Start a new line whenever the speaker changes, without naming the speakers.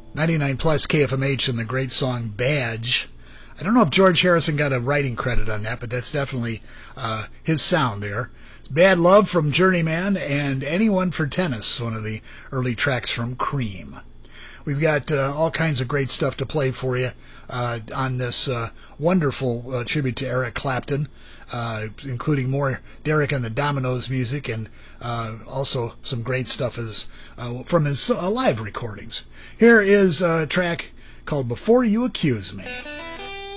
99 plus KFMH and the great song Badge. I don't know if George Harrison got a writing credit on that, but that's definitely his sound there. Bad Love from Journeyman and Anyone for Tennis, one of the early tracks from Cream. We've got all kinds of great stuff to play for you on this wonderful tribute to Eric Clapton, including more Derek and the Dominoes music and also some great stuff from his live recordings. Here is a track called Before You Accuse Me.